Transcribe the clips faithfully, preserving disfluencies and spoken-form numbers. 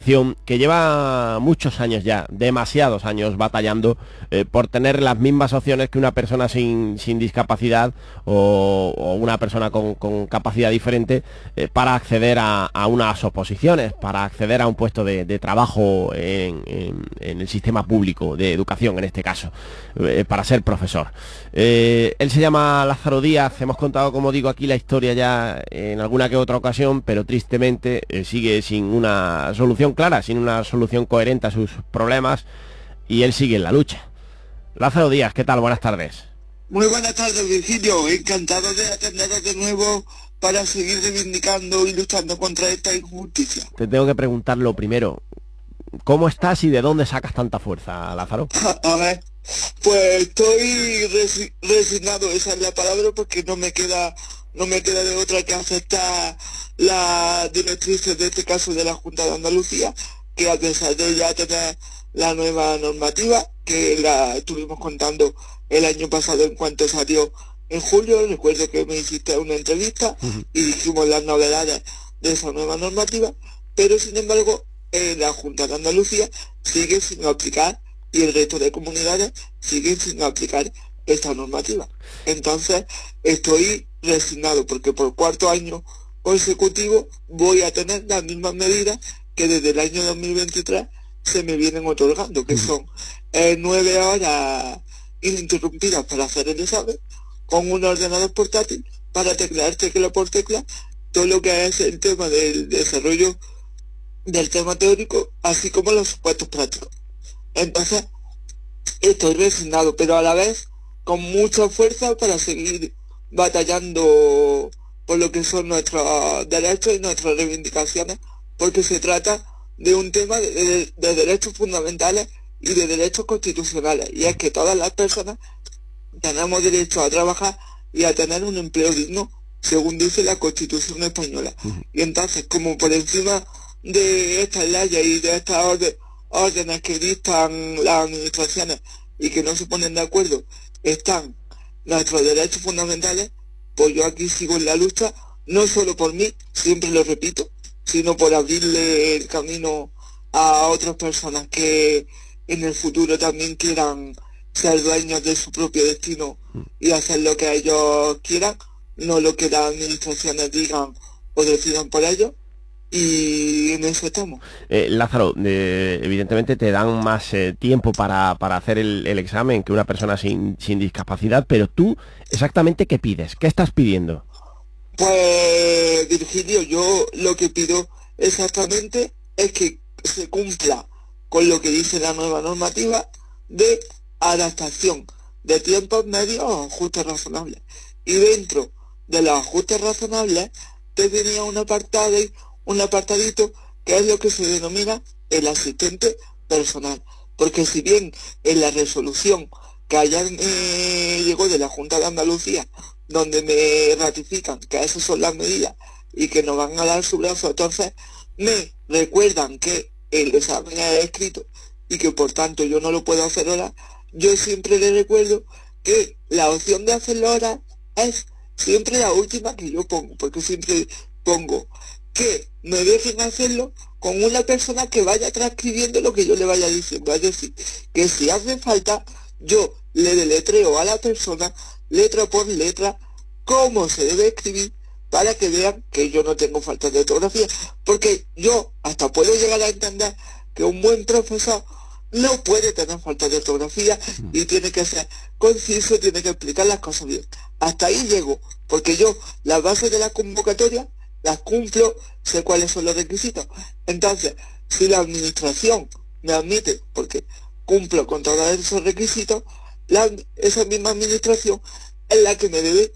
asociación que lleva muchos años ya, demasiados años batallando eh, por tener las mismas opciones que una persona sin, sin discapacidad o, o una persona con, con capacidad diferente eh, para acceder a, a unas oposiciones, para acceder a un puesto de, de trabajo en, en, en el sistema público de educación, en este caso, eh, para ser profesor. Eh, él se llama Lázaro Díaz. Hemos contado, como digo, aquí la historia ya en alguna que otra ocasión, pero tristemente eh, sigue sin una solución clara, sin una solución coherente a sus problemas, y él sigue en la lucha. Lázaro Díaz, ¿qué tal? Buenas tardes. Muy buenas tardes, Virgilio. Encantado de atenderos de nuevo para seguir reivindicando y luchando contra esta injusticia. Te tengo que preguntar lo primero. ¿Cómo estás y de dónde sacas tanta fuerza, Lázaro? A, a ver, pues estoy resi resignado, esa es la palabra, porque no me queda no me queda de otra que aceptar las directrices de este caso de la Junta de Andalucía, que a pesar de ya tener la nueva normativa, que la estuvimos contando el año pasado en cuanto salió en julio, recuerdo que me hiciste una entrevista uh-huh. y dijimos las novedades de esa nueva normativa, pero sin embargo eh, la Junta de Andalucía sigue sin aplicar y el resto de comunidades siguen sin aplicar esta normativa. Entonces estoy resignado porque por cuarto año consecutivo voy a tener las mismas medidas que desde el año dos mil veintitrés se me vienen otorgando, que son eh, nueve horas ininterrumpidas para hacer el examen, con un ordenador portátil para teclear tecla por tecla todo lo que es el tema del desarrollo del tema teórico, así como los supuestos prácticos. Entonces estoy resignado, pero a la vez con mucha fuerza para seguir batallando por lo que son nuestros derechos y nuestras reivindicaciones, porque se trata de un tema de, de, de derechos fundamentales y de derechos constitucionales, y es que todas las personas tenemos derecho a trabajar y a tener un empleo digno, según dice la Constitución española. Uh-huh. Y entonces, como por encima de estas leyes y de estas orden, órdenes que dictan las administraciones y que no se ponen de acuerdo, están nuestros derechos fundamentales, pues yo aquí sigo en la lucha, no solo por mí, siempre lo repito, sino por abrirle el camino a otras personas que en el futuro también quieran ser dueños de su propio destino y hacer lo que ellos quieran, no lo que las administraciones digan o decidan por ellos, y en eso estamos. Eh, Lázaro, eh, evidentemente te dan más eh, tiempo para, para hacer el, el examen que una persona sin, sin discapacidad, pero tú, exactamente, ¿qué pides? ¿Qué estás pidiendo? Pues, Virgilio, yo lo que pido exactamente es que se cumpla con lo que dice la nueva normativa de adaptación de tiempos medios a ajustes razonables. Y dentro de los ajustes razonables te tenía un apartado, un apartadito que es lo que se denomina el asistente personal. Porque si bien en la resolución que ayer eh, llegó de la Junta de Andalucía, donde me ratifican que esas son las medidas y que nos van a dar su brazo, entonces me recuerdan que el examen es escrito y que por tanto yo no lo puedo hacer ahora, yo siempre le recuerdo que la opción de hacerlo ahora es siempre la última que yo pongo, porque siempre pongo que me dejen hacerlo con una persona que vaya transcribiendo lo que yo le vaya diciendo, es decir, que si hace falta yo le deletreo a la persona letra por letra cómo se debe escribir para que vean que yo no tengo falta de ortografía, porque yo hasta puedo llegar a entender que un buen profesor no puede tener falta de ortografía y tiene que ser conciso, tiene que explicar las cosas bien. Hasta ahí llego, porque yo las bases de la convocatoria las cumplo, sé cuáles son los requisitos. Entonces, si la administración me admite, porque cumplo con todos esos requisitos, la, esa misma administración es la que me debe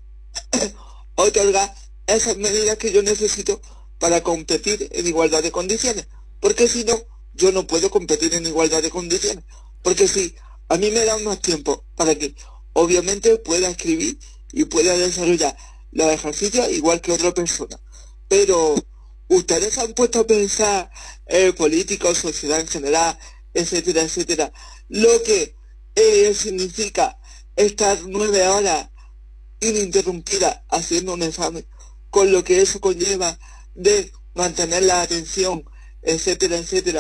otorgar esas medidas que yo necesito para competir en igualdad de condiciones, porque si no, yo no puedo competir en igualdad de condiciones, porque si a mí me dan más tiempo para que obviamente pueda escribir y pueda desarrollar los ejercicios igual que otra persona, pero ustedes han puesto a pensar eh, políticos, sociedad en general, etcétera, etcétera, lo que eh, significa estar nueve horas ininterrumpidas haciendo un examen, con lo que eso conlleva de mantener la atención, etcétera, etcétera.